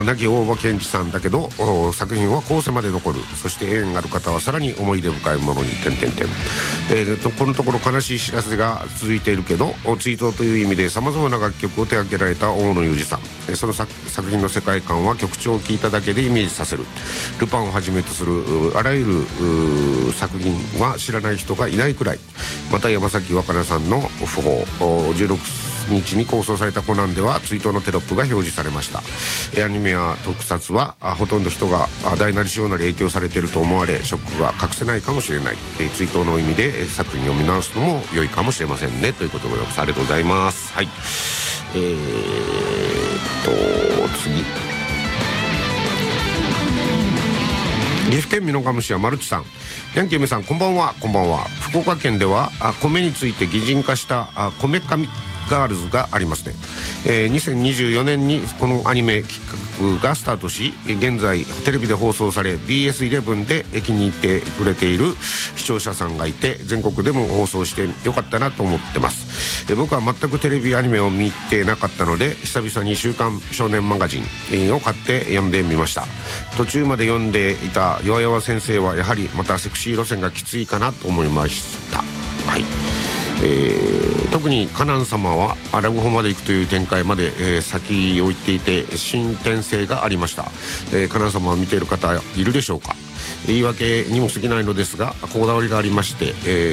亡き大場健二さんだけど作品は後世まで残る。そして縁ある方はさらに思い出深いものにこのところ悲しい知らせが続いているけど、追悼という意味でさまざまな楽曲を手掛けられた大野裕二さん。その作品の世界観は曲調を聴いただけでイメージさせる。ルパンをはじめとするあらゆる作品は知らない人がいないくらい。また山崎若菜さんの訃報、16日に放送されたコナンでは追悼のテロップが表示されました。アニメや特撮はほとんど人が大なり小なり影響されていると思われ、ショックが隠せないかもしれない。追悼の意味で作品を見直すのも良いかもしれませんね、ということでございます。ありがとうございます。はい、次、岐阜県美濃加茂市はマルチさん。ヤンキー梅さん、こんばんは。こんばんは。福岡県では米について擬人化した米神ガールズがありますね。2024年にこのアニメ企画がスタートし、現在テレビで放送され BS11 で気に入ってくれている視聴者さんがいて、全国でも放送してよかったなと思ってます。僕は全くテレビアニメを見てなかったので、久々に週刊少年マガジンを買って読んでみました。途中まで読んでいた弱々先生はやはりまたセクシー路線がきついかなと思いました。はい、特にカナン様はラブホまで行くという展開まで、先を行っていて進展性がありました。カナン様を見ている方いるでしょうか。言い訳にも過ぎないのですが、こだわりがありまして、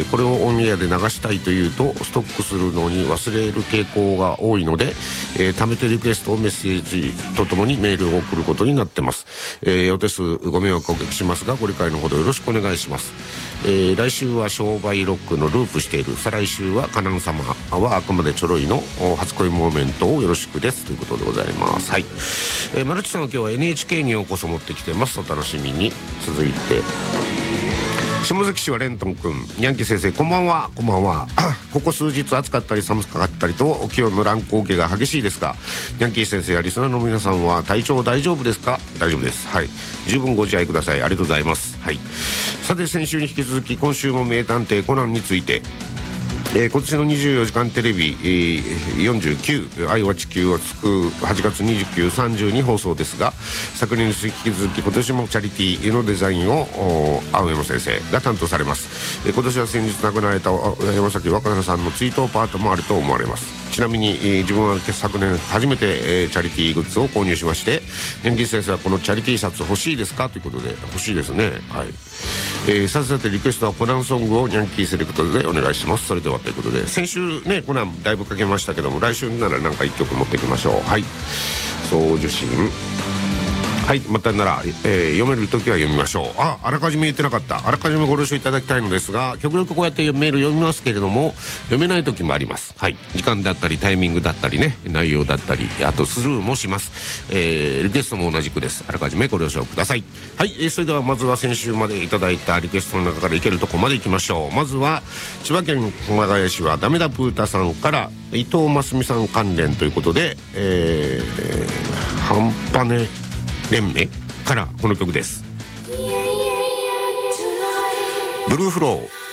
これをオンエアで流したいというとストックするのに忘れる傾向が多いので、貯めてリクエストをメッセージとともにメールを送ることになってます。お手数ご迷惑をおかけしますが、ご理解のほどよろしくお願いします。来週は商売ロックのループしている、再来週はカナン様はあくまでちょろいの初恋モーメントをよろしくですということでございます。はい、マルチさんは今日は NHK にようこそ持ってきてます。お楽しみに。続いて下関市はレントン君。ヤンキー先生、こんばんは。こんばんは。ここ数日暑かったり寒かったりと気温の乱高下が激しいですが、ヤンキー先生やリスナーの皆さんは体調大丈夫ですか。大丈夫です。はい、十分ご自愛ください。ありがとうございます。はい、さて先週に引き続き今週も名探偵コナンについて、今年の24時間テレビ、49愛は地球を救う8月29、30に放送ですが、昨年に引き続き今年もチャリティーのデザインを青山先生が担当されます。今年は先日亡くなられた山崎若菜さんの追悼パートもあると思われます。ちなみに、自分は昨年初めて、チャリティーグッズを購入しまして、ヤンキー先生はこのチャリティーシャツ欲しいですかということで、欲しいですね。はい、さてリクエストはコナンソングをヤンキーセレクトでお願いします。それではということで、先週ねコナンだいぶかけましたけども、来週ならなんか1曲持っていきましょう。はい、送受信。はい、またなら、読めるときは読みましょう。あらかじめ言ってなかった。あらかじめご了承いただきたいのですが、極力こうやってメール読みますけれども、読めないときもあります。はい、時間だったりタイミングだったりね、内容だったり、あとスルーもします。リクエストも同じくです。あらかじめご了承ください。はい、それではまずは先週までいただいたリクエストの中からいけるとこまでいきましょう。まずは千葉県熊谷市はダメだプータさんから伊藤真澄さん関連ということで、半端ね連盟からこの曲です。ブルーフロー。